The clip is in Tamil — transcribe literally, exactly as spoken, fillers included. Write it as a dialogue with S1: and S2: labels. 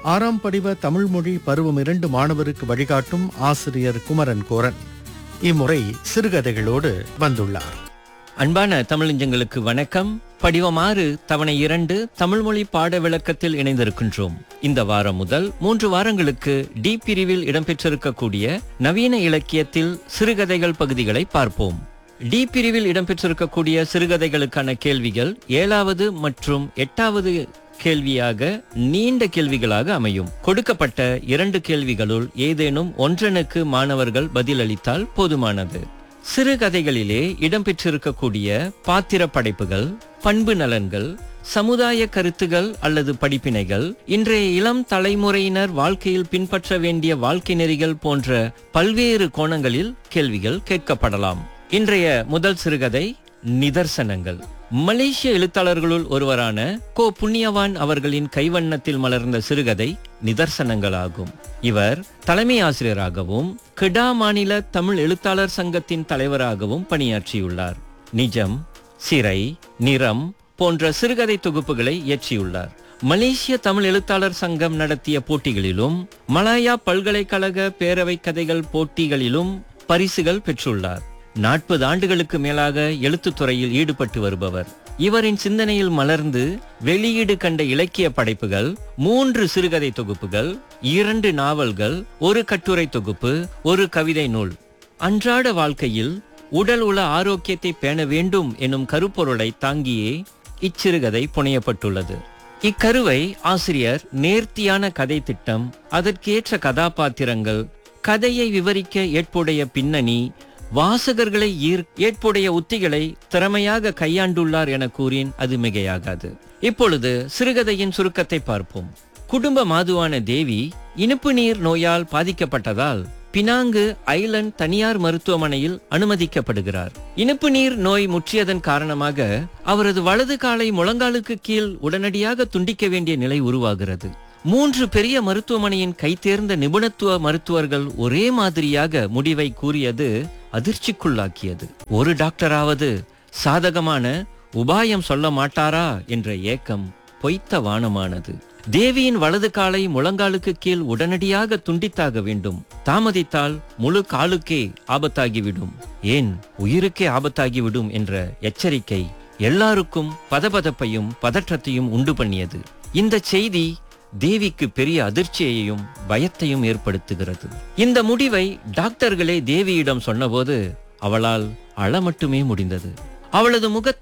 S1: ஆறாம் படிவ தமிழ் மொழி பருவம் இரண்டு மாணவருக்கு வழிகாட்டும் ஆசிரியர் குமரன் கோரன் இம்முறை சிறுகதைகளோடு வந்துள்ளார்.
S2: அன்பான தமிழஞ்சங்களுக்கு வணக்கம். படிவம் ஆறு தவணை இரண்டு தமிழ் மொழி பாட விளக்கத்தில் இணைந்திருக்கின்றோம். இந்த வாரம் முதல் மூன்று வாரங்களுக்கு டி பிரிவில் இடம்பெற்றிருக்கக்கூடிய நவீன இலக்கியத்தில் சிறுகதைகள் பகுதிகளை பார்ப்போம். டி பிரிவில் இடம்பெற்றிருக்கக்கூடிய சிறுகதைகளுக்கான கேள்விகள் ஏழாவது மற்றும் எட்டாவது கேள்வியாக நீண்ட கேள்விகளாக அமையும். கொடுக்கப்பட்ட இரண்டு கேள்விகளுள் ஏதேனும் ஒன்றனுக்கு மாணவர்கள் பதிலளித்தால் போதுமானது. சிறுகதைகளிலே இடம்பெற்றிருக்கக்கூடிய பாத்திர படைப்புகள், பண்பு நலன்கள், சமுதாய கருத்துகள் அல்லது படிப்பினைகள், இன்றைய இளம் தலைமுறையினர் வாழ்க்கையில் பின்பற்ற வேண்டிய வாழ்க்கை நெறிகள் போன்ற பல்வேறு கோணங்களில் கேள்விகள் கேட்கப்படலாம். இன்றைய முதல் சிறுகதை நிதர்சனங்கள். மலேசிய எழுத்தாளர்களுள் ஒருவரான கோ புண்ணியவான் அவர்களின் கைவண்ணத்தில் மலர்ந்த சிறுகதை நிதர்சனங்களாகும். இவர் தலைமை ஆசிரியராகவும் கிடா மாநில தமிழ் எழுத்தாளர் சங்கத்தின் தலைவராகவும் பணியாற்றியுள்ளார். நிஜம், சிறை, நிறம் போன்ற சிறுகதை தொகுப்புகளை இயற்றியுள்ளார். மலேசிய தமிழ் எழுத்தாளர் சங்கம் நடத்திய போட்டிகளிலும் மலாயா பல்கலைக்கழக பேரவை கதைகள் போட்டிகளிலும் பரிசுகள் பெற்றுள்ளார். நாற்பது ஆண்டுகளுக்கு மேலாக எழுத்துத்துறையில் ஈடுபட்டு வருபவர். இவரின் சிந்தனையில் மலர்ந்து வெளியீடு கண்ட இலக்கிய படைப்புகள் மூன்று சிறுகதை தொகுப்புகள், இரண்டு நாவல்கள், ஒரு கட்டுரை தொகுப்பு, ஒரு கவிதை நூல். அன்றாட வாழ்க்கையில் உடல் உள ஆரோக்கியத்தை பேண வேண்டும் எனும் கருப்பொருளை தாங்கியே இச்சிறுகதை புனையப்பட்டுள்ளது. இக்கருவை ஆசிரியர் நேர்த்தியான கதை திட்டம், அதற்கேற்ற கதாபாத்திரங்கள், கதையை விவரிக்க ஏற்புடைய பின்னணி, வாசகர்களை ஏற்புடைய உத்திகளை திறமையாக கையாண்டுள்ளார் என கூறின் அது மிகையாகாது. இப்பொழுது சிறுகதையின் சுருக்கத்தை பார்ப்போம். குடும்ப மாதுவான தேவி இனிப்பு நீர் நோயால் பாதிக்கப்பட்டதால் பினாங்கு ஐலண்ட் தனியார் மருத்துவமனையில் அனுமதிக்கப்படுகிறார். இனிப்பு நீர் நோய் முற்றியதன் காரணமாக அவரது வலது காலை முழங்காலுக்கு கீழ் உடனடியாக துண்டிக்க வேண்டிய நிலை உருவாகிறது. மூன்று பெரிய மருத்துவமனையின் கைதேர்ந்த நிபுணத்துவ மருத்துவர்கள் ஒரே மாதிரியாக முடிவை கூறியது அதிர்ச்சிக்குள்ளாக்கியது. ஒரு டாக்டராவது சாதகமான உபாயம் சொல்ல மாட்டாரா என்ற ஏக்கம் பொய்த்த வானமானது. தேவியின் வலது காலை முழங்காலுக்கு கீழ் உடனடியாக துண்டித்தாக வேண்டும். தாமதித்தால் முழு காலுக்கே ஆபத்தாகிவிடும், ஏன் உயிருக்கே ஆபத்தாகிவிடும் என்ற எச்சரிக்கை எல்லாருக்கும் பதபதப்பையும் பதற்றத்தையும் உண்டு பண்ணியது. இந்த செய்தி தேவிக்கு பெரிய அதிர்ச்சியையும் பயத்தையும் ஏற்படுத்துகிறது. இந்த முடிவை டாக்டர்களே தேவியிடம் சொன்னபோது அவளால் அழ மட்டுமே முடிந்தது. அவளது முகத்தில்